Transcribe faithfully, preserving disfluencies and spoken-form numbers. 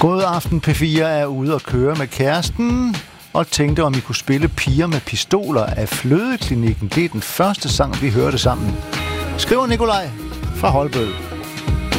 God aften, P fire er ude og køre med kæresten og tænkte, om I kunne spille Piger med pistoler af Flødeklinikken. Det er den første sang, vi hørte sammen. Skriver Nikolaj fra Holbøl.